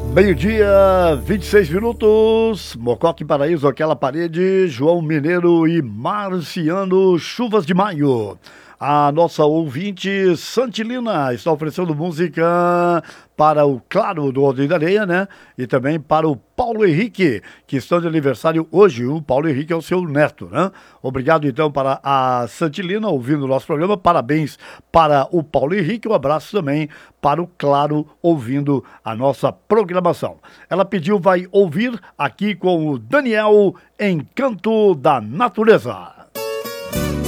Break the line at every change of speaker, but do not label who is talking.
Meio-dia, 26 minutos, Mococa e Paraíso, aquela parede, João Mineiro e Marciano, Chuvas de Maio. A nossa ouvinte Santilina está oferecendo música para o Claro do Aldeia da Areia, né? E também para o Paulo Henrique, que estão de aniversário hoje. O Paulo Henrique é o seu neto, né? Obrigado então para a Santilina ouvindo o nosso programa. Parabéns para o Paulo Henrique. Um abraço também para o Claro ouvindo a nossa programação. Ela pediu, vai ouvir aqui com o Daniel, Encanto da Natureza.